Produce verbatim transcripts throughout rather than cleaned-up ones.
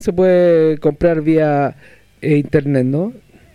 se puede comprar vía eh, internet, ¿no?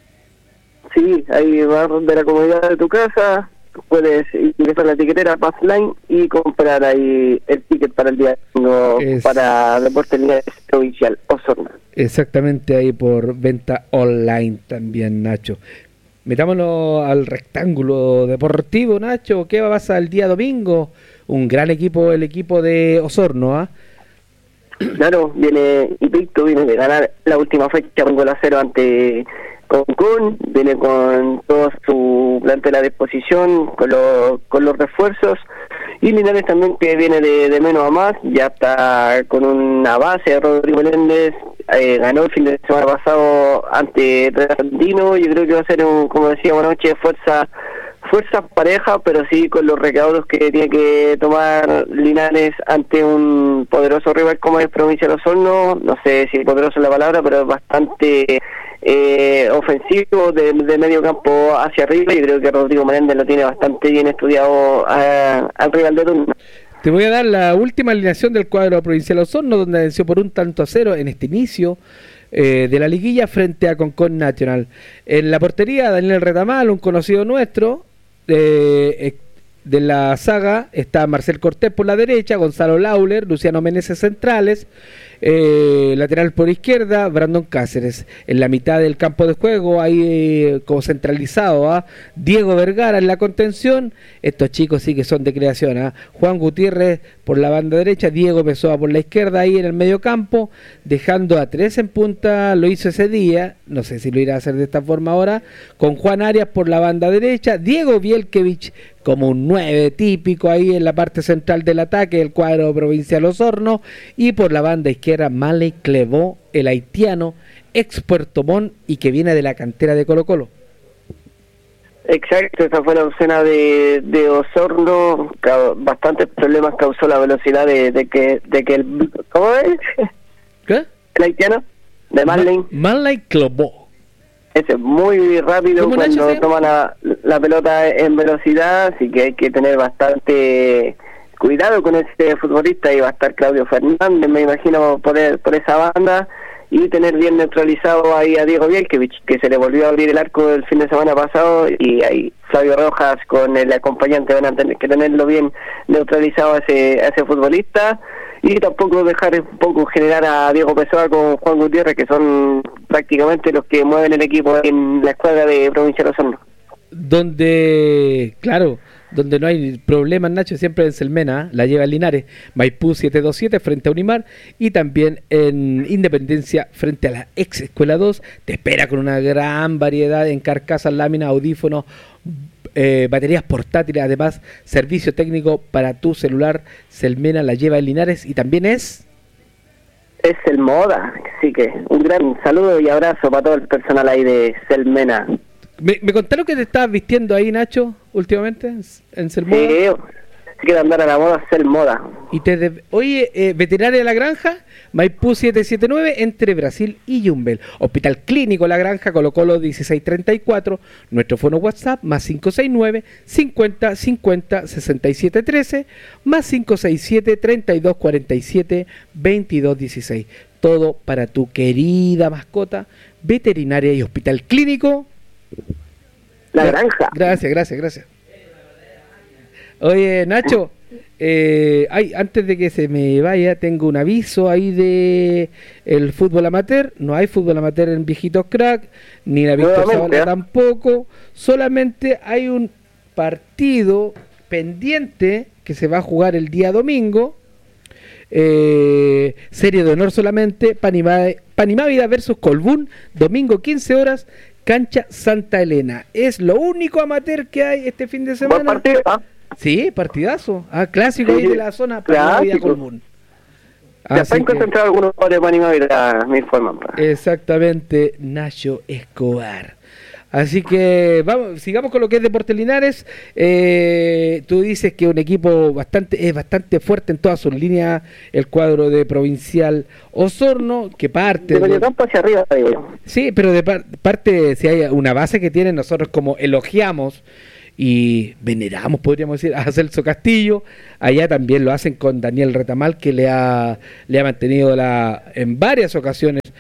Sí, ahí vas de la comodidad de tu casa, puedes ingresar a la tiquetera Passline y comprar ahí el ticket para el día domingo es... para Deportes Linares Provincial Osorno. Exactamente, ahí por venta online también, Nacho. Metámonos al rectángulo deportivo, Nacho. ¿Qué va a pasar el día domingo? Un gran equipo, el equipo de Osorno, ¿ah? ¿eh? Claro, viene invicto, viene de ganar la última fecha un gol a cero ante Concón, viene con todo su plantel a disposición, con, lo, con los refuerzos, y Linares también, que viene de, de menos a más, ya está con una base. Rodrigo Meléndez eh, ganó el fin de semana pasado ante Trasandino. Yo creo que va a ser, un, como decíamos anoche, fuerza fuerza pareja, pero sí con los recaudos que tiene que tomar Linares ante un poderoso rival como es Provincia de Osorno. No sé si poderoso es la palabra, pero es bastante eh, ofensivo de, de medio campo hacia arriba. Yo creo que Rodrigo Meléndez lo tiene bastante bien estudiado a, al rival de turno. Te voy a dar la última alineación del cuadro Provincial Osorno, donde venció por un tanto a cero en este inicio eh, de la liguilla frente a Concón Nacional. En la portería, Daniel Retamal, un conocido nuestro eh, de la saga, está Marcel Cortés por la derecha, Gonzalo Lauler, Luciano Meneses centrales, eh, lateral por izquierda, Brandon Cáceres. En la mitad del campo de juego, ahí eh, como centralizado, ¿eh? Diego Vergara en la contención. Estos chicos sí que son de creación, ¿eh? Juan Gutiérrez por la banda derecha, Diego Pessoa por la izquierda, ahí en el medio campo, dejando a tres en punta. Lo hizo ese día, no sé si lo irá a hacer de esta forma ahora, con Juan Arias por la banda derecha, Diego Bielkevich como un nueve típico ahí en la parte central del ataque del cuadro Provincial Osorno, y por la banda izquierda Maley Clevó, el haitiano, ex Puerto Montt y que viene de la cantera de Colo Colo. Exacto, esa fue la opción de, de Osorno. Bastantes problemas causó la velocidad de, de que de que el ¿cómo es? ¿Qué? El haitiano de Maley. Maley Clevó. Ese es muy rápido cuando toma la, la pelota en velocidad, así que hay que tener bastante cuidado con ese futbolista. Y va a estar Claudio Fernández, me imagino, por, el, por esa banda, y tener bien neutralizado ahí a Diego Bielkevich, que se le volvió a abrir el arco el fin de semana pasado, y ahí Flavio Rojas con el acompañante van a tener que tenerlo bien neutralizado a ese, a ese futbolista. Y tampoco dejar un poco generar a Diego Pessoa con Juan Gutiérrez, que son prácticamente los que mueven el equipo en la escuadra de Provincia de Osorno. Donde, claro, donde no hay problemas, Nacho, siempre en Selmena, la lleva en Linares, Maipú siete dos siete frente a Unimar, y también en Independencia frente a la ex Escuela dos. Te espera con una gran variedad en carcasas, láminas, audífonos, Eh, baterías portátiles, además servicio técnico para tu celular. Selmena la lleva en Linares y también es es el Moda, así que un gran saludo y abrazo para todo el personal ahí de Selmena. Me, me contaron que te estabas vistiendo ahí, Nacho, últimamente en Selmoda. Sí, quiero andar a la moda, Sel Moda. Y te de... Oye, eh, Veterinaria de la Granja, Maipú siete siete nueve, entre Brasil y Yumbel. Hospital Clínico La Granja, Colo Colo dieciséis treinta y cuatro. Nuestro fono WhatsApp, más cinco seis nueve, cincuenta, cincuenta, sesenta y siete trece, más cinco seis siete, treinta y dos cuarenta y siete, veintidós dieciséis. Todo para tu querida mascota, Veterinaria y Hospital Clínico La Granja. Gracias, gracias, gracias. Oye, Nacho, eh, ay, antes de que se me vaya, tengo un aviso ahí de el fútbol amateur. No hay fútbol amateur en Viejitos Crack, ni la Víctor Zavala tampoco. Solamente hay un partido pendiente que se va a jugar el día domingo. Eh, serie de honor solamente, Panimávida versus Colbún, domingo quince horas, cancha Santa Elena. Es lo único amateur que hay este fin de semana. Buen partido, ¿ah? Sí, partidazo. Ah, clásico sí, ahí de la zona Panimávida Colbún. Ya están concentrados algunos jugadores de Panimávida, me informan. Exactamente, Nacho Escobar. Así que vamos, sigamos con lo que es Deportes Linares. Eh, tú dices que un equipo bastante es bastante fuerte en todas sus líneas, el cuadro de Provincial Osorno, que parte... De medio campo hacia arriba, digo. Sí, pero de par, parte, si hay una base que tienen, nosotros como elogiamos y veneramos, podríamos decir, a Celso Castillo. Allá también lo hacen con Daniel Retamal, que le ha, le ha mantenido la en varias ocasiones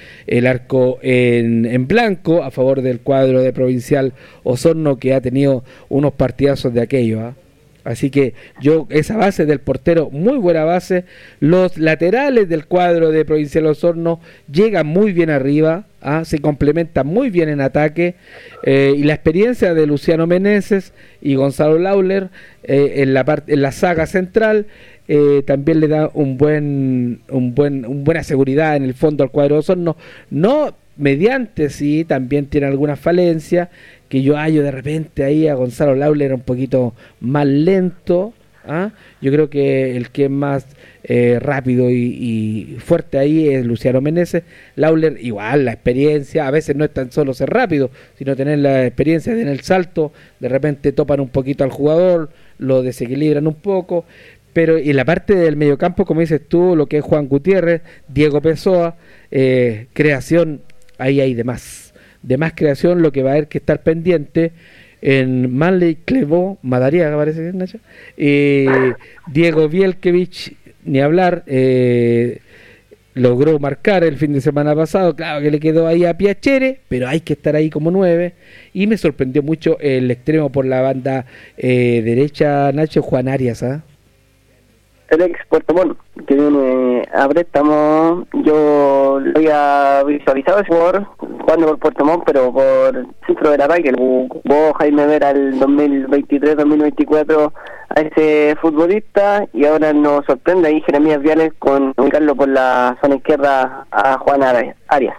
el arco en, en blanco a favor del cuadro de Provincial Osorno, que ha tenido unos partidazos de aquello, ¿eh? Así que yo, esa base del portero, muy buena base. Los laterales del cuadro de Provincial Osorno llegan muy bien arriba, ¿ah? Se complementan muy bien en ataque, eh, y la experiencia de Luciano Meneses y Gonzalo Lauler eh, en la parte, en la saga central, eh, también le da un buen, un buen, un buena seguridad en el fondo al cuadro de Osorno. No mediante, sí, también tiene algunas falencias, que yo hallo de repente ahí a Gonzalo Lauler un poquito más lento, ¿ah? Yo creo que el que es más eh, rápido y, y fuerte ahí es Luciano Meneses. Lauler igual, la experiencia, a veces no es tan solo ser rápido, sino tener la experiencia en el salto, de repente topan un poquito al jugador, lo desequilibran un poco, pero en la parte del mediocampo, como dices tú, lo que es Juan Gutiérrez, Diego Pessoa, eh, creación, ahí hay de más. de más creación, lo que va a haber que estar pendiente en Manley Clevó, Madariaga parece que Nacho, eh, Diego Bielkevich, ni hablar, eh, logró marcar el fin de semana pasado, claro que le quedó ahí a Piacere, pero hay que estar ahí como nueve, y me sorprendió mucho el extremo por la banda eh, derecha, Nacho, Juan Arias, ¿ah? ¿eh? El ex Puerto Montt, que viene a préstamo. Yo lo había visualizado ese jugador jugando por Puerto Montt, pero por Centro de la Pai, que lo jugó Jaime Vera el dos mil veintitrés dos mil veinticuatro a ese futbolista, y ahora nos sorprende ahí Jeremías Viales con ubicarlo por la zona izquierda a Juan Arias.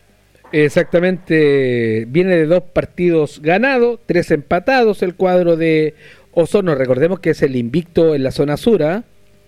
Exactamente, viene de dos partidos ganados, tres empatados el cuadro de Osorno. Recordemos que es el invicto en la zona sur, ¿eh?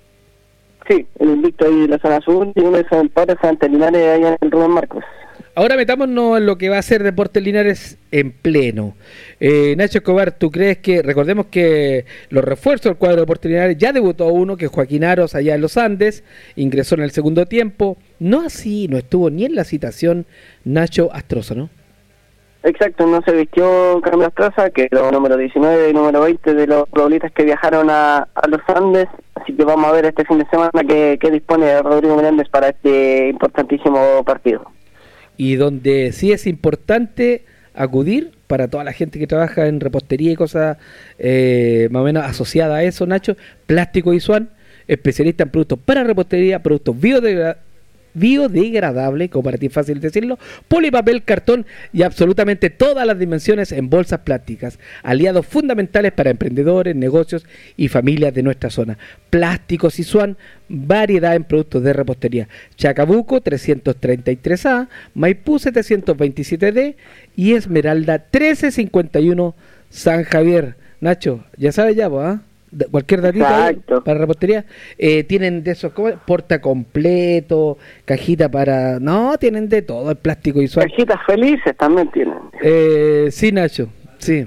Sí, el invicto ahí de la zona sur, y uno de esos empates ante Linares allá en Rubén Marcos. Ahora metámonos en lo que va a ser Deportes Linares en pleno. Eh, Nacho Escobar, ¿tú crees que, recordemos que los refuerzos del cuadro de Deportes Linares, ya debutó uno, que es Joaquín Aros allá en los Andes, ingresó en el segundo tiempo, no así, no estuvo ni en la citación Nacho Astroza, ¿no? Exacto, no se vistió Carlos Astroza, que es número diecinueve y número veinte de los futbolistas que viajaron a, a los Andes, así que vamos a ver este fin de semana que, que dispone Rodrigo Menéndez para este importantísimo partido. Y donde sí es importante acudir para toda la gente que trabaja en repostería y cosas eh, más o menos asociadas a eso, Nacho, Plástico Isuan, especialista en productos para repostería, productos biodegradables, biodegradable, como para ti es fácil decirlo, polipapel, cartón y absolutamente todas las dimensiones en bolsas plásticas, aliados fundamentales para emprendedores, negocios y familias de nuestra zona. Plásticos Isuan, variedad en productos de repostería. Chacabuco trescientos treinta y tres A, Maipú setecientos veintisiete D y Esmeralda trece cincuenta y uno San Javier. Nacho, ya sabes ya, ¿ah? ¿eh? Cualquier datito para repostería, eh, tienen de esos, ¿cómo? Porta completo, cajita para, no, tienen de todo, el Plástico Isuan. Cajitas felices también tienen. Eh, sí, Nacho, sí.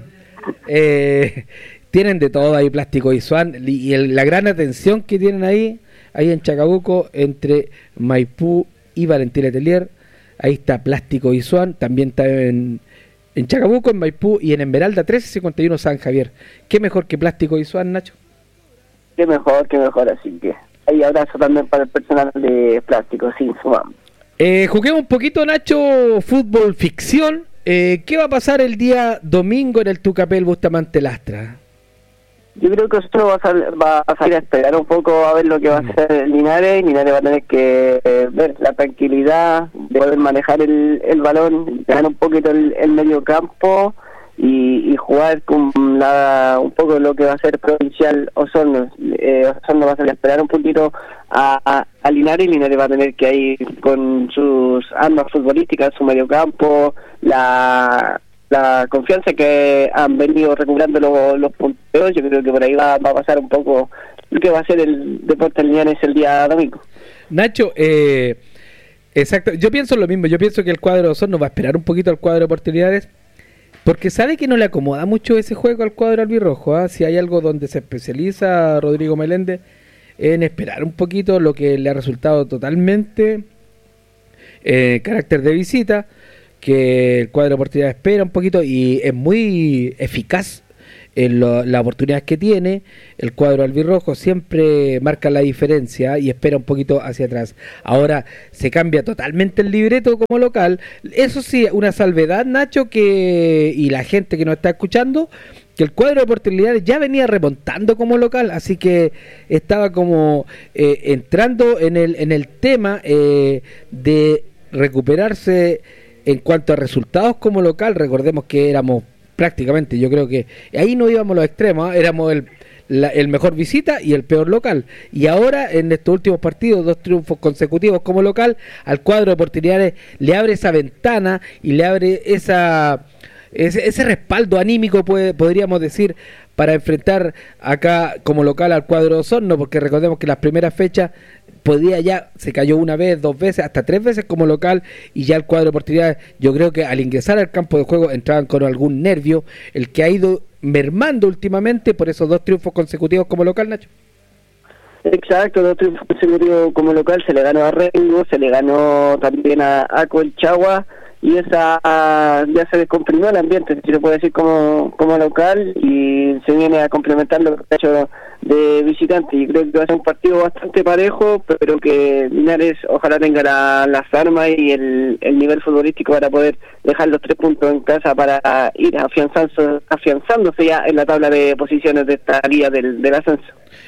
Eh, tienen de todo ahí Plástico Isuan, y el, la gran atención que tienen ahí, ahí en Chacabuco, entre Maipú y Valentín Letelier, ahí está Plástico Isuan, también está en En Chacabuco, en Maipú y en Esmeralda trece cincuenta y uno San Javier. ¿Qué mejor que Plástico Isuan, Nacho? Qué mejor, qué mejor, así que hay abrazo también para el personal de Plástico, sí, sumamos. Eh, juguemos un poquito, Nacho, fútbol ficción. Eh, ¿Qué va a pasar el día domingo en el Tucapel Bustamante Lastra? Yo creo que nosotros va a, sal, va a salir a esperar un poco a ver lo que va a hacer Linares. Linares va a tener que eh, ver la tranquilidad de poder manejar el, el balón, ganar un poquito el, el medio campo y, y jugar con la, un poco lo que va a ser Provincial Osorno. Eh, Osorno va a salir a esperar un poquito a, a, a Linares, y Linares va a tener que ir con sus armas futbolísticas, su medio campo, la... la confianza que han venido recuperando los, los punteos. Yo creo que por ahí va, va a pasar un poco lo que va a ser el Deportes Linares el día domingo. Nacho, eh, exacto, yo pienso lo mismo, yo pienso que el cuadro de Osorno va a esperar un poquito al cuadro de Deportes Linares, porque sabe que no le acomoda mucho ese juego al cuadro albirrojo, ¿eh? Si hay algo donde se especializa Rodrigo Meléndez, en esperar un poquito, lo que le ha resultado totalmente eh, carácter de visita, que el cuadro de oportunidad espera un poquito y es muy eficaz en lo, las oportunidades que tiene. El cuadro albirrojo siempre marca la diferencia y espera un poquito hacia atrás. Ahora se cambia totalmente el libreto como local. Eso sí, una salvedad, Nacho, que y la gente que nos está escuchando, que el cuadro de Deportes Linares ya venía remontando como local, así que estaba como eh, entrando en el en el tema eh, de recuperarse en cuanto a resultados como local. Recordemos que éramos prácticamente, yo creo que ahí no íbamos a los extremos, ¿eh? Éramos el, la, el mejor visita y el peor local, y ahora en estos últimos partidos, dos triunfos consecutivos como local, al cuadro de Deportes Linares le abre esa ventana y le abre esa ese, ese respaldo anímico, puede, podríamos decir, para enfrentar acá como local al cuadro de Osorno, porque recordemos que las primeras fechas podía ya, se cayó una vez, dos veces, hasta tres veces como local, y ya el cuadro de Deportes Linares, yo creo que al ingresar al campo de juego entraban con algún nervio, el que ha ido mermando últimamente por esos dos triunfos consecutivos como local, Nacho. Exacto, dos triunfos consecutivos como local, se le ganó a Rengo, se le ganó también a, a Colchagua, y esa ya se descomprimió el ambiente, si lo puedo decir, como, como local, y se viene a complementar lo que ha hecho de visitante, y creo que va a ser un partido bastante parejo, pero que Linares ojalá tenga la, las armas y el, el nivel futbolístico para poder dejar los tres puntos en casa para ir afianzando, afianzándose ya en la tabla de posiciones de esta liga del, del ascenso.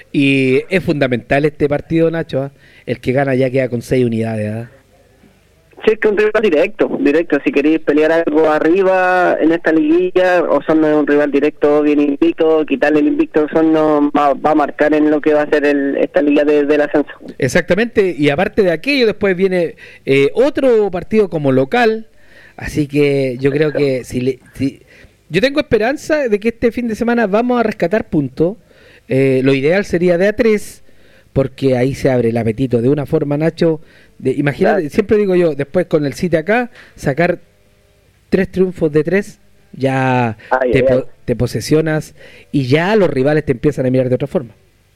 Y es fundamental este partido, Nacho, ¿eh? El que gana ya queda con seis unidades, ¿eh? Sí, es que un rival directo, directo, si queréis pelear algo arriba en esta liguilla, Osorno es un rival directo, bien invicto, quitarle el invicto a Osorno va, va a marcar en lo que va a ser el, esta liga de, del ascenso. Exactamente, y aparte de aquello, después viene eh, otro partido como local, así que yo creo que si, le, si yo tengo esperanza de que este fin de semana vamos a rescatar puntos, eh, lo ideal sería de a tres, porque ahí se abre el apetito de una forma, Nacho. De, imagínate, claro. Siempre digo yo, después con el City acá, sacar tres triunfos de tres, ya ay, te, ay, po- te posesionas y ya los rivales te empiezan a mirar de otra forma.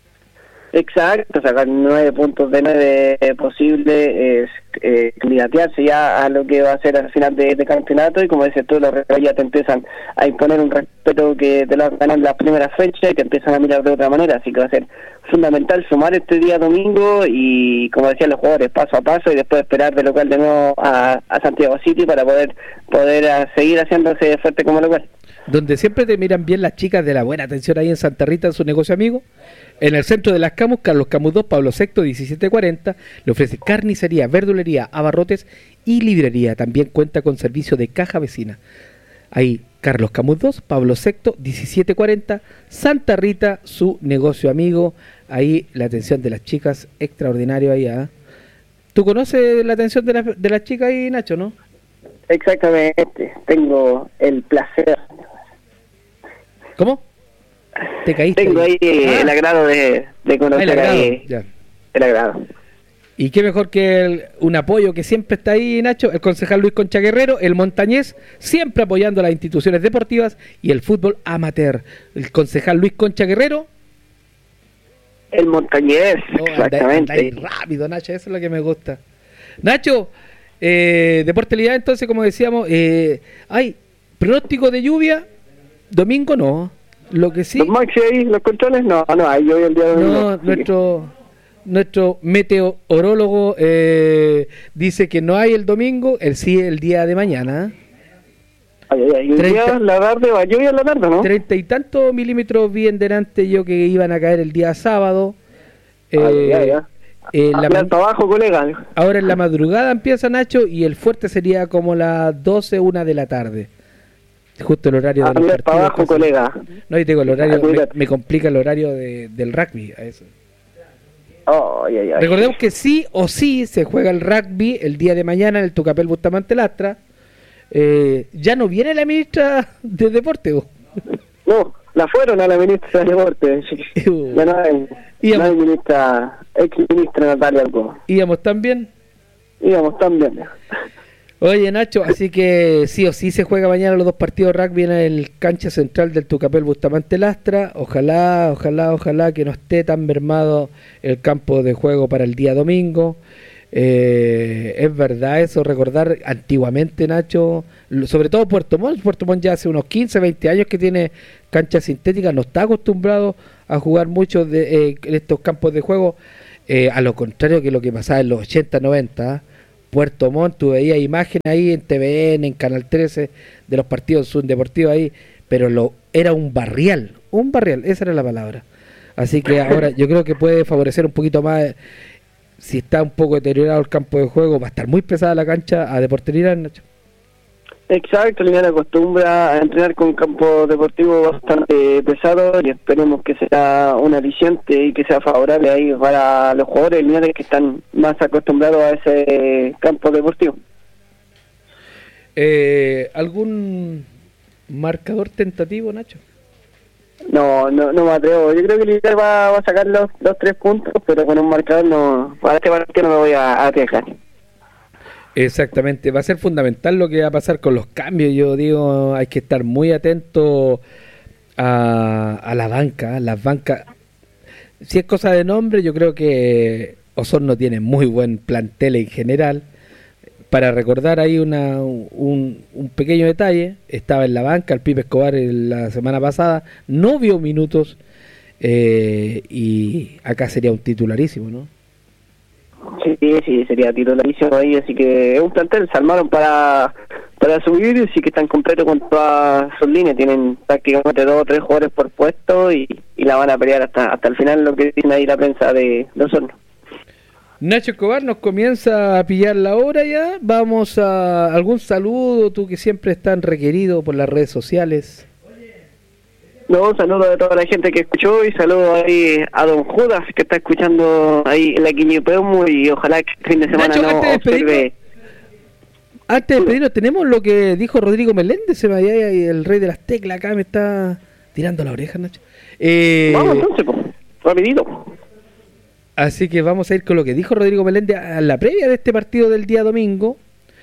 Exacto, sacar nueve puntos de nueve posible es eh, candidatearse ya a lo que va a ser al final de, de campeonato, y como dices tú, los rivales ya te empiezan a imponer un respeto que te lo ganan en las primeras fechas y te empiezan a mirar de otra manera, así que va a ser fundamental sumar este día domingo y, como decían los jugadores, paso a paso, y después esperar de local de nuevo a, a Santiago City para poder poder a seguir haciéndose fuerte como local. Donde siempre te miran bien las chicas de la buena atención ahí en Santa Rita, en su negocio amigo. En el centro de las Camus, Carlos Camus dos, Pablo sexto, diecisiete cuarenta, le ofrece carnicería, verdulería, abarrotes y librería. También cuenta con servicio de caja vecina. Ahí, Carlos Camus dos, Pablo sexto, diecisiete cuarenta, Santa Rita, su negocio amigo. Ahí la atención de las chicas, extraordinario ahí. ¿eh? ¿Tú conoces la atención de, la, de las chicas ahí, Nacho, no? Exactamente, tengo el placer. ¿Cómo? ¿Te caíste? Tengo ahí ah. el agrado de, de conocer el agrado. ahí Ya. el agrado. Y qué mejor que el, un apoyo que siempre está ahí, Nacho, el concejal Luis Concha Guerrero, el montañés, siempre apoyando a las instituciones deportivas y el fútbol amateur. El concejal Luis Concha Guerrero. El montañés, oh, exactamente. Anda, anda rápido, Nacho, eso es lo que me gusta. Nacho, eh, Deportes Linares, entonces, como decíamos, eh, hay pronóstico de lluvia, domingo no. Lo que sí. Los maxi ahí, los controles, no, no hay lluvia el día de domingo. No, nuestro. Nuestro meteorólogo eh, dice que no hay el domingo, el sí el día de mañana. Ay, ay, ay. ¿El día en la tarde va lluvia en la tarde, no? Treinta y tantos milímetros vi en delante yo que iban a caer el día sábado. Eh, ay, ay, ay. Eh, la man... abajo, colega. Ahora en la madrugada empieza, Nacho, y el fuerte sería como las doce, una de la tarde. Justo el horario del partido. Para abajo, colega. No, y digo, el horario me, me complica el horario de, del rugby, a eso. Oh, ay, ay, ay. Recordemos que sí o sí se juega el rugby el día de mañana en el Tucapel Bustamante Lastra. Eh, ya no viene la ministra de Deporte. ¿o? No, la fueron a la ministra de Deporte. Uh, ya no hay, no hay ministra, ex ministra Natalia Alcoba. ¿Íbamos tan bien? Íbamos tan bien. Oye, Nacho, así que sí o sí se juega mañana los dos partidos de rugby en el cancha central del Tucapel Bustamante Lastra. Ojalá, ojalá, ojalá que no esté tan mermado el campo de juego para el día domingo. Eh, es verdad eso, recordar antiguamente, Nacho, sobre todo Puerto Montt. Puerto Montt ya hace unos quince, veinte años que tiene canchas sintéticas, no está acostumbrado a jugar mucho de, eh, en estos campos de juego, eh, a lo contrario que lo que pasaba en los ochenta, noventa. ¿eh? Puerto Montt, tú veías imágenes ahí en T V N, en Canal trece, de los partidos subdeportivos ahí, pero lo era un barrial, un barrial, esa era la palabra. Así que ahora yo creo que puede favorecer un poquito más. Si está un poco deteriorado el campo de juego, va a estar muy pesada la cancha a Deportes Linares, Nacho. Exacto, Linares acostumbra a entrenar con un campo deportivo bastante pesado y esperemos que sea un aliciente y que sea favorable ahí para los jugadores de Linares que están más acostumbrados a ese campo deportivo. Eh, ¿Algún marcador tentativo, Nacho? No, no, no me atrevo. Yo creo que Linares va, va a sacar los, los tres puntos, pero con un marcador no, para este partido no me voy a, a arriesgar. Exactamente, va a ser fundamental lo que va a pasar con los cambios. Yo digo, hay que estar muy atento a, a la banca, las bancas. Si es cosa de nombre, yo creo que Osorno tiene muy buen plantel en general. Para recordar ahí una, un, un pequeño detalle, estaba en la banca el Pipe Escobar la semana pasada, no vio minutos, eh, y acá sería un titularísimo, ¿no? Sí, sí, sería titularísimo ahí, así que es un plantel, se armaron para, para subir, y sí que están completos con todas sus líneas, tienen prácticamente dos o tres jugadores por puesto y, y la van a pelear hasta hasta el final, lo que dicen ahí la prensa de, de Osorno. Nacho Escobar nos comienza a pillar la hora ya. Vamos a algún saludo, tú que siempre estás requerido por las redes sociales. No, saludo a toda la gente que escuchó y saludo ahí a don Judas que está escuchando ahí en la Quiñipeumo y ojalá que el fin de semana Nacho, no antes de observe. Antes de despedirnos, tenemos lo que dijo Rodrigo Meléndez, se me había, el rey de las teclas acá me está tirando la oreja, Nacho. Eh, Vamos entonces, pues, rapidito. Así que vamos a ir con lo que dijo Rodrigo Meléndez a la previa de este partido del día domingo.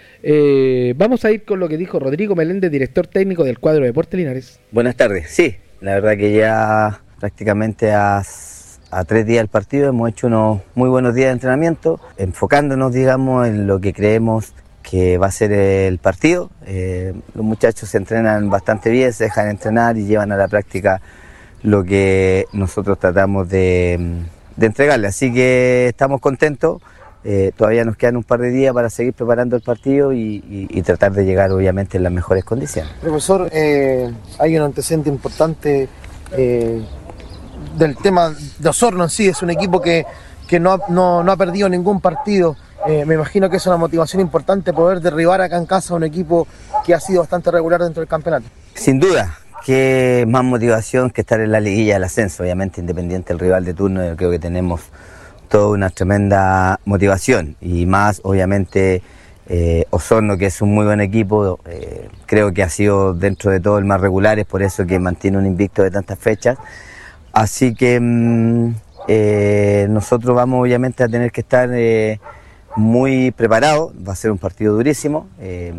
Eh, vamos a ir con lo que dijo Rodrigo Meléndez, director técnico del cuadro de Deportes Linares. Buenas tardes, sí, la verdad que ya prácticamente a, a tres días del partido hemos hecho unos muy buenos días de entrenamiento, enfocándonos, digamos, en lo que creemos que va a ser el partido. Eh, los muchachos se entrenan bastante bien, se dejan entrenar y llevan a la práctica lo que nosotros tratamos de... de entregarle, así que estamos contentos, eh, todavía nos quedan un par de días para seguir preparando el partido y, y, y tratar de llegar obviamente en las mejores condiciones. Profesor, eh, hay un antecedente importante eh, del tema de Osorno en sí, es un equipo que, que no, ha, no, no ha perdido ningún partido, eh, me imagino que es una motivación importante poder derribar acá en casa a un equipo que ha sido bastante regular dentro del campeonato. Sin duda, que más motivación que estar en la liguilla del ascenso, obviamente independiente del rival de turno, yo creo que tenemos toda una tremenda motivación y más obviamente eh, Osorno, que es un muy buen equipo, eh, creo que ha sido dentro de todo el más regular, es por eso que mantiene un invicto de tantas fechas, así que mmm, eh, nosotros vamos obviamente a tener que estar eh, muy preparados, va a ser un partido durísimo, eh,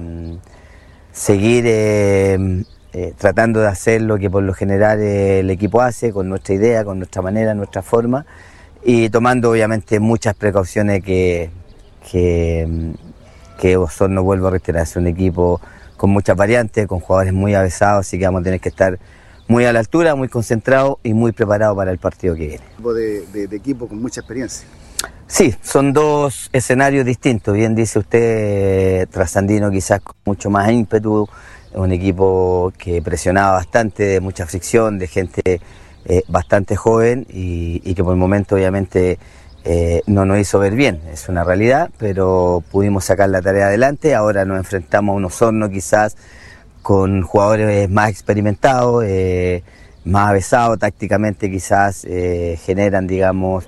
seguir eh, Eh, tratando de hacer lo que por lo general eh, el equipo hace, con nuestra idea, con nuestra manera, nuestra forma, y tomando obviamente muchas precauciones que, que, que Osorno, vuelvo a reiterar, es un equipo con muchas variantes, con jugadores muy avesados, así que vamos a tener que estar muy a la altura, muy concentrados y muy preparados para el partido que viene. De, de, de equipo con mucha experiencia. Sí, son dos escenarios distintos, bien dice usted, Trasandino quizás con mucho más ímpetu, un equipo que presionaba bastante, de mucha fricción, de gente eh, bastante joven y, y que por el momento obviamente eh, no nos hizo ver bien, es una realidad, pero pudimos sacar la tarea adelante. Ahora nos enfrentamos a un Osorno quizás con jugadores más experimentados, eh, más avesados tácticamente, quizás eh, generan, digamos,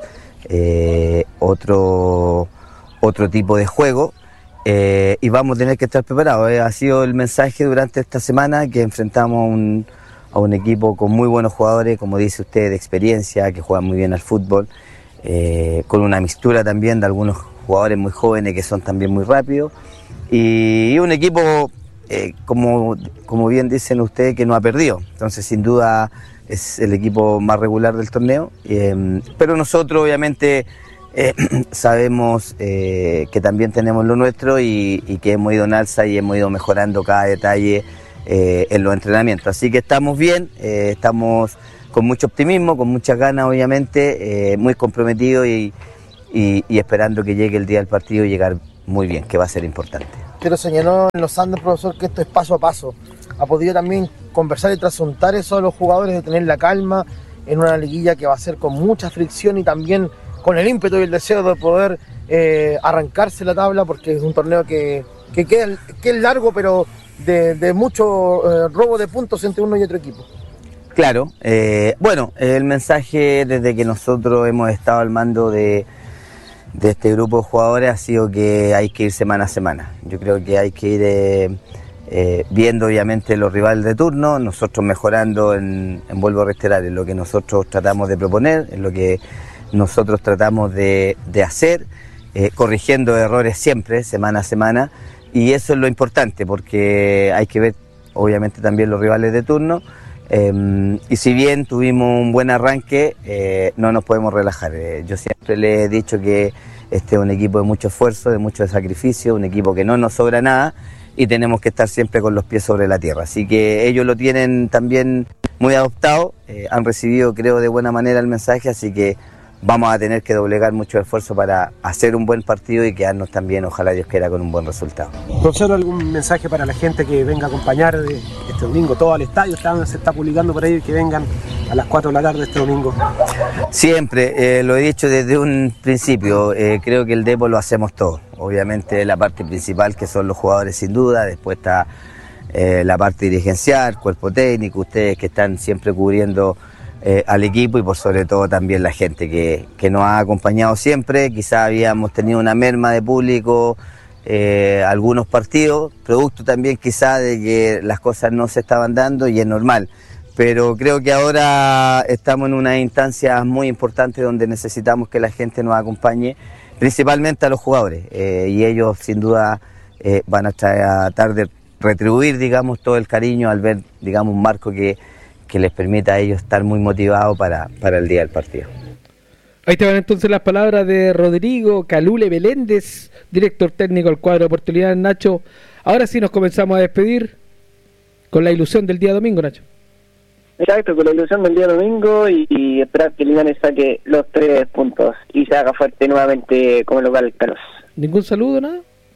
eh, otro, otro tipo de juego. Eh, y vamos a tener que estar preparados. Eh. Ha sido el mensaje durante esta semana que enfrentamos a un, a un equipo con muy buenos jugadores, como dice usted, de experiencia, que juegan muy bien al fútbol, eh, con una mixtura también de algunos jugadores muy jóvenes que son también muy rápidos, y, y un equipo, eh, como, como bien dicen ustedes, que no ha perdido. Entonces, sin duda, es el equipo más regular del torneo, eh, pero nosotros obviamente eh, sabemos eh, que también tenemos lo nuestro y, y que hemos ido en alza y hemos ido mejorando cada detalle eh, en los entrenamientos. Así que estamos bien, eh, estamos con mucho optimismo, con muchas ganas obviamente, eh, muy comprometidos y, y, y esperando que llegue el día del partido y llegar muy bien, que va a ser importante. Pero señaló en los Andes, profesor, que esto es paso a paso. Ha podido también conversar y trasuntar eso a los jugadores, de tener la calma en una liguilla que va a ser con mucha fricción y también con el ímpetu y el deseo de poder eh, arrancarse la tabla, porque es un torneo que, que, queda, que es largo, pero de, de mucho eh, robo de puntos entre uno y otro equipo. Claro, eh, bueno, el mensaje desde que nosotros hemos estado al mando de, de este grupo de jugadores ha sido que hay que ir semana a semana. Yo creo que hay que ir eh, eh, viendo obviamente los rivales de turno, nosotros mejorando en, en vuelvo a reiterar, en lo que nosotros tratamos de proponer, en lo que nosotros tratamos de, de hacer, eh, corrigiendo errores siempre, semana a semana, y eso es lo importante, porque hay que ver obviamente también los rivales de turno, eh, y si bien tuvimos un buen arranque, eh, no nos podemos relajar. Eh, yo siempre le he dicho que este es un equipo de mucho esfuerzo, de mucho sacrificio, un equipo que no nos sobra nada, y tenemos que estar siempre con los pies sobre la tierra. Así que ellos lo tienen también muy adoptado, eh, han recibido creo de buena manera el mensaje, así que vamos a tener que doblegar mucho esfuerzo para hacer un buen partido y quedarnos también, ojalá Dios quiera, con un buen resultado. Profesor, ¿algún mensaje para la gente que venga a acompañar este domingo todo al estadio? Está, se está publicando por ahí que vengan a las cuatro de la tarde este domingo. Siempre, eh, lo he dicho desde un principio, eh, creo que el Depo lo hacemos todo. Obviamente la parte principal, que son los jugadores sin duda, después está eh, la parte dirigencial, cuerpo técnico, ustedes que están siempre cubriendo Eh, al equipo y por sobre todo también la gente que, que nos ha acompañado siempre. Quizás habíamos tenido una merma de público eh, algunos partidos, producto también quizás de que las cosas no se estaban dando y es normal, pero creo que ahora estamos en una instancia muy importante donde necesitamos que la gente nos acompañe, principalmente a los jugadores, eh, y ellos sin duda eh, van a tratar de retribuir, digamos, todo el cariño al ver, digamos, un marco que que les permita a ellos estar muy motivados para, para el día del partido. Ahí te van entonces las palabras de Rodrigo Calule Beléndez, director técnico del cuadro de Oportunidad. Nacho, ahora sí nos comenzamos a despedir con la ilusión del día domingo, Nacho. Exacto, con la ilusión del día domingo y, y esperar que Linares saque los tres puntos y se haga fuerte nuevamente como local Carlos. ¿Ningún saludo, nada?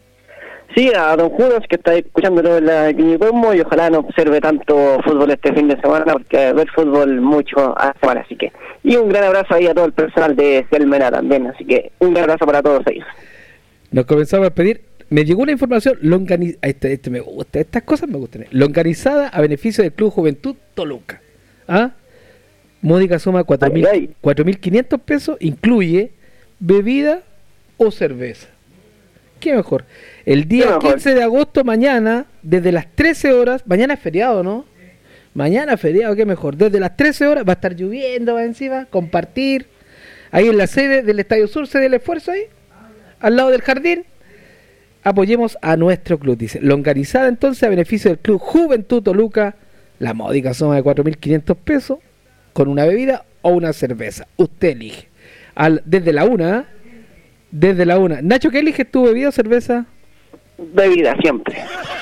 Sí, a don Judas, que está escuchándolo en la Quiñicuemo, y ojalá no observe tanto fútbol este fin de semana, porque ver fútbol mucho a la semana, así que... Y un gran abrazo ahí a todo el personal de Selmena también, así que un gran abrazo para todos ellos. Nos comenzamos a pedir, me llegó una información, longaniz... este, este me gusta, estas cosas me gustan, longanizada a beneficio del Club Juventud Toluca. ¿Ah? Módica suma cuatro mil quinientos pesos, incluye bebida o cerveza. ¿Qué mejor? El día quince de agosto, mañana, desde las trece horas, mañana es feriado, ¿no? Mañana es feriado, qué mejor. Desde las trece horas va a estar lloviendo, va encima, compartir. Ahí en la sede del Estadio Sur, sede del esfuerzo ahí, al lado del jardín. Apoyemos a nuestro club, dice. Longanizada entonces a beneficio del Club Juventud Toluca, la módica suma de cuatro mil quinientos pesos, con una bebida o una cerveza. Usted elige. Al, desde la una, ¿eh? Desde la una. Nacho, ¿qué eliges tú, bebida o cerveza? Bebida, siempre.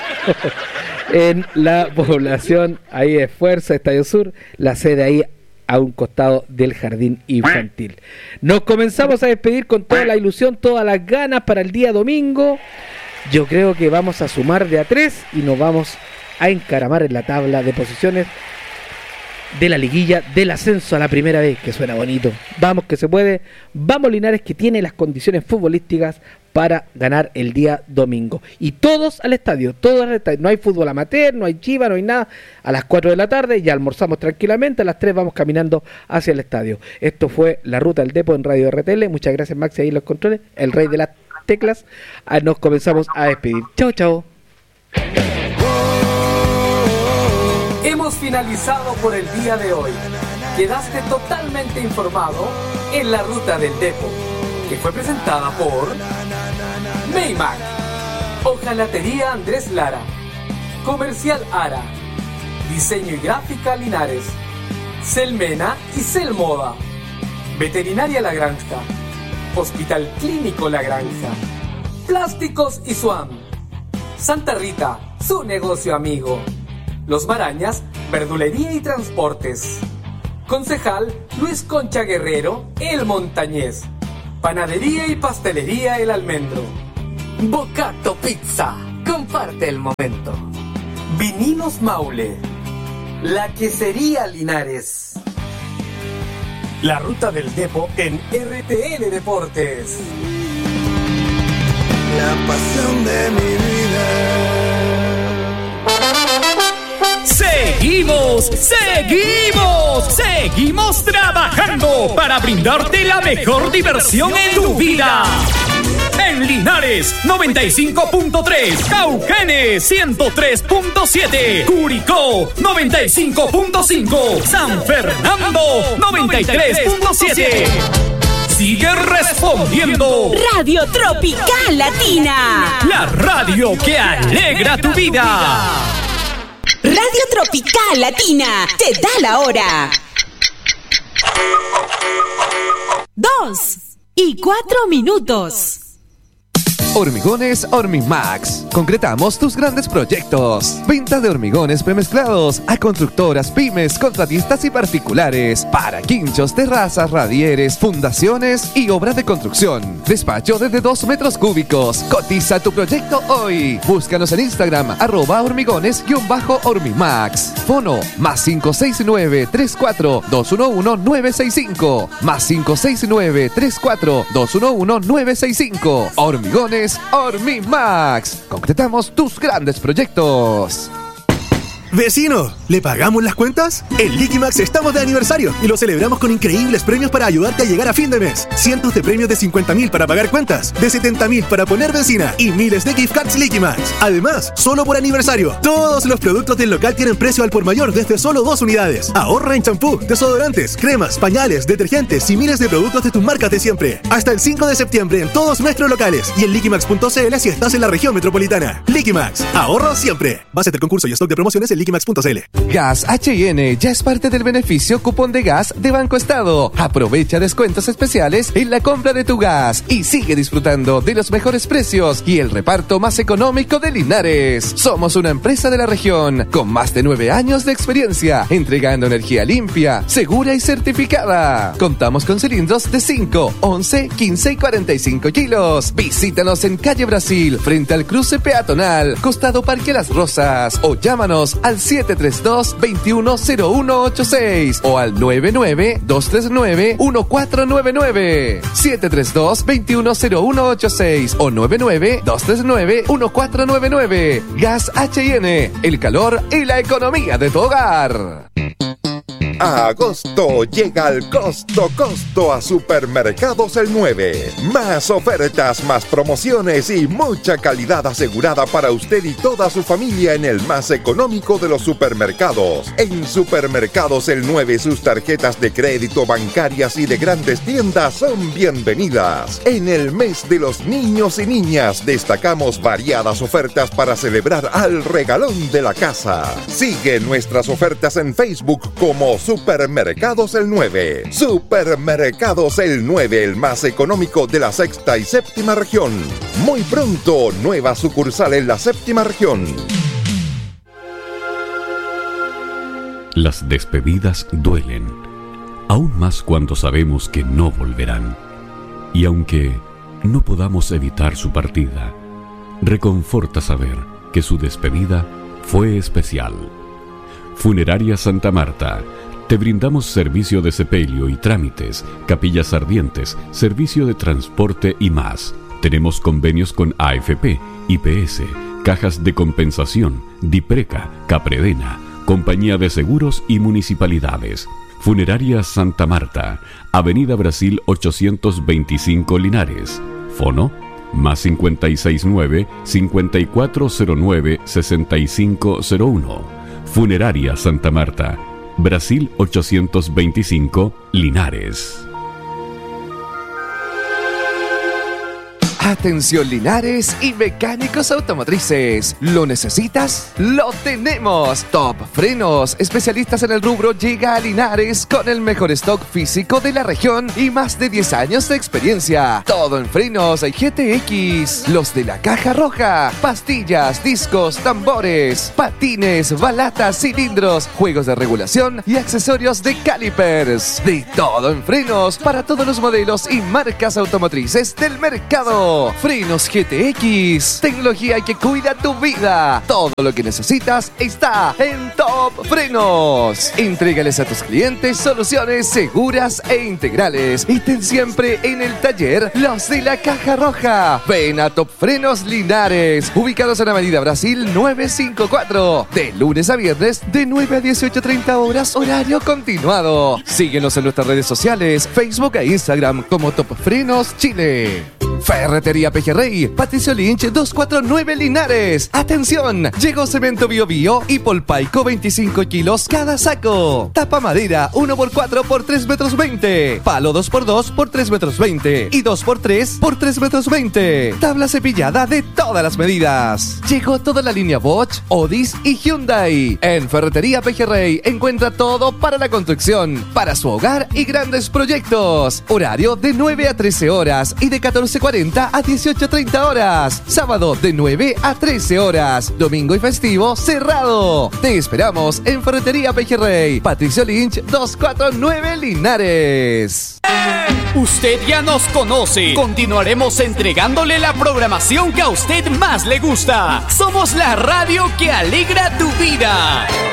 En la población, ahí es Fuerza, Estadio Sur, la sede ahí a un costado del jardín infantil. Nos comenzamos a despedir con toda la ilusión, todas las ganas para el día domingo. Yo creo que vamos a sumar de a tres y nos vamos a encaramar en la tabla de posiciones de la liguilla del ascenso a la primera vez, que suena bonito. Vamos que se puede, vamos Linares, que tiene las condiciones futbolísticas para ganar el día domingo. Y todos al estadio, todos al estadio. No hay fútbol amateur, no hay chiva, no hay nada. A las cuatro de la tarde ya almorzamos tranquilamente, a las tres vamos caminando hacia el estadio. Esto fue La Ruta del Depo en Radio R T L. Muchas gracias, Maxi, ahí en los controles, el rey de las teclas. Nos comenzamos a despedir. Chao, chao. Hemos finalizado por el día de hoy. Quedaste totalmente informado en La Ruta del Depo, que fue presentada por Maymac, Hojalatería Andrés Lara, Comercial Ara, Diseño y Gráfica Linares, Selmena y Selmoda, Veterinaria La Granja, Hospital Clínico La Granja, Plásticos y Suam, Santa Rita, su negocio amigo, Los Marañas, verdulería y transportes, Concejal Luis Concha Guerrero, El Montañés, Panadería y Pastelería El Almendro, Bocato Pizza, comparte el momento, Vinilos Maule, La Quesería Linares, La Ruta del Depo en R T L Deportes. La pasión de mi vida. Seguimos, seguimos, seguimos trabajando para brindarte la mejor diversión en tu vida. En Linares, noventa y cinco punto tres, Cauquenes, ciento tres punto siete, Curicó, noventa y cinco punto cinco, San Fernando, noventa y tres punto siete. Sigue respondiendo. Radio Tropical Latina. La radio que alegra tu vida. Radio Tropical Latina te da la hora. Dos y cuatro minutos. Hormigones Hormimax. Concretamos tus grandes proyectos. Venta de hormigones premezclados a constructoras, pymes, contratistas y particulares. Para quinchos, terrazas, radieres, fundaciones y obras de construcción. Despacho desde dos metros cúbicos. Cotiza tu proyecto hoy. Búscanos en Instagram, arroba hormigones-hormimax. Fono, más cinco seis nueve, tres cuatro, dos uno uno, nueve seis cinco. Más cinco seis nueve, tres cuatro, dos uno uno, nueve seis cinco. Hormigones Hormimax. Concretamos tus grandes proyectos. Vecino, ¿le pagamos las cuentas? En Liquimax estamos de aniversario y lo celebramos con increíbles premios para ayudarte a llegar a fin de mes. Cientos de premios de cincuenta mil para pagar cuentas, de setenta mil para poner benzina y miles de gift cards Liquimax. Además, solo por aniversario, todos los productos del local tienen precio al por mayor desde solo dos unidades. Ahorra en champú, desodorantes, cremas, pañales, detergentes y miles de productos de tus marcas de siempre. Hasta el cinco de septiembre en todos nuestros locales y en liquimax punto c l si estás en la región metropolitana. Liquimax, ahorro siempre. Base del concurso y stock de promociones en liquimax punto c l. Gas H y N ya es parte del beneficio cupón de gas de Banco Estado. Aprovecha descuentos especiales en la compra de tu gas y sigue disfrutando de los mejores precios y el reparto más económico de Linares. Somos una empresa de la región con más de nueve años de experiencia entregando energía limpia, segura y certificada. Contamos con cilindros de cinco, once, quince y cuarenta y cinco kilos. Visítanos en calle Brasil, frente al cruce peatonal, costado Parque Las Rosas, o llámanos al siete tres dos, dos uno cero uno ocho seis o al nueve nueve, dos tres nueve, uno cuatro nueve nueve. siete tres dos, dos uno cero uno ocho seis o nueve nueve, dos tres nueve, uno cuatro nueve nueve. Gas H y N, el calor y la economía de tu hogar. A agosto llega el costo costo a Supermercados El nueve. Más ofertas, más promociones y mucha calidad asegurada para usted y toda su familia en el más económico de los supermercados. En Supermercados El nueve sus tarjetas de crédito, bancarias y de grandes tiendas son bienvenidas. En el mes de los niños y niñas destacamos variadas ofertas para celebrar al regalón de la casa. Sigue nuestras ofertas en Facebook como Supermercados El nueve. Supermercados El nueve, el más económico de la sexta y séptima región. Muy pronto, nueva sucursal en la séptima región. Las despedidas duelen, aún más cuando sabemos que no volverán. Y aunque no podamos evitar su partida, reconforta saber que su despedida fue especial. Funeraria Santa Marta. Te brindamos servicio de sepelio y trámites, capillas ardientes, servicio de transporte y más. Tenemos convenios con A F P, I P S, cajas de compensación, Dipreca, Capredena, Compañía de Seguros y municipalidades. Funeraria Santa Marta, Avenida Brasil ochocientos veinticinco Linares. Fono, más cincuenta y seis nueve, cincuenta y cuatro cero nueve, sesenta y cinco cero uno. Funeraria Santa Marta, Brasil ochocientos veinticinco, Linares. Atención Linares y mecánicos automotrices. ¿Lo necesitas? ¡Lo tenemos! Top Frenos, especialistas en el rubro, llega a Linares con el mejor stock físico de la región y más de diez años de experiencia. Todo en frenos G T X. Los de la caja roja. Pastillas, discos, tambores, patines, balatas, cilindros, juegos de regulación y accesorios de calipers. De todo en frenos para todos los modelos y marcas automotrices del mercado. Frenos G T X. Tecnología que cuida tu vida. Todo lo que necesitas está en Top Frenos. Entrégales a tus clientes soluciones seguras e integrales. Y ten siempre en el taller los de la caja roja. Ven a Top Frenos Linares, ubicados en Avenida Brasil novecientos cincuenta y cuatro. De lunes a viernes, de nueve a dieciocho treinta horas, horario continuado. Síguenos en nuestras redes sociales, Facebook e Instagram como Top Frenos Chile. Ferretería Pejerrey, Patricio Lynch doscientos cuarenta y nueve Linares. ¡Atención! Llegó cemento Bio Bio y Polpaico veinticinco kilos cada saco. Tapa madera uno por cuatro por tres metros veinte. Palo dos por dos por tres metros veinte. Y dos por tres por tres metros veinte. Tabla cepillada de todas las medidas. Llegó toda la línea Bosch, Otis y Hyundai. En Ferretería Pejerrey encuentra todo para la construcción, para su hogar y grandes proyectos. Horario de nueve a trece horas y de catorce cuarenta a dieciocho treinta horas. Sábado de nueve a trece horas. Domingo y festivo cerrado. Te esperamos en Ferretería Pejerrey, Patricio Lynch doscientos cuarenta y nueve Linares. Usted ya nos conoce. Continuaremos entregándole la programación que a usted más le gusta. Somos la radio que alegra tu vida.